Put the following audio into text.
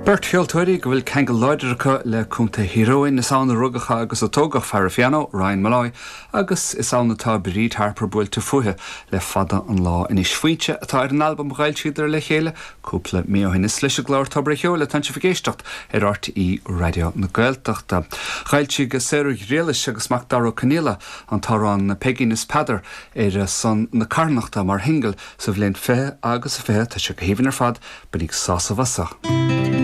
Bert Hill-Tuiri go bhfuil Kangol Loidircha le cúnta heroin is anna rugacha agus atógach Farafiano, Ryan Malloy, agus is anna tá Bríd Harper builte fuithe le fada an lá in is fuinte atá an album gail siidir le chéile, cúpla méohin is leis glár tobre cheola tanse figéistecht RTí radio na Gaeltachta. Gail si go séru réalis agus Macdaro Canela an tarán na Pegin is Padder son na Carnachta mar hingel sa bhléin fé agus fé tá se go héhann ar fad benig sása vasa.